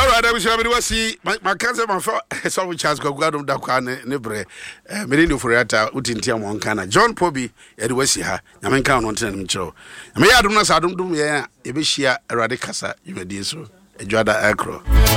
All right, I wish I would see my cousin, my son, Charles Gogadum Dakane, Nebre, Merino Furata, Utintia Moncana, John Poby, Edwesiha, Yamankan on Tencho. May I do not do me, Ebishia, Radicasa, you may do so, a Jada Acro.